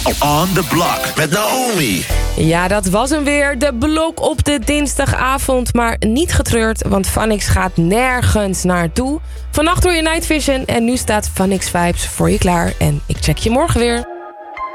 On the Block met Naomi. Ja, dat was hem weer. De blok op de dinsdagavond. Maar niet getreurd, want Phonics gaat nergens naartoe. Vannacht door je Night Vision en nu staat Phonics Vibes voor je klaar. En ik check je morgen weer.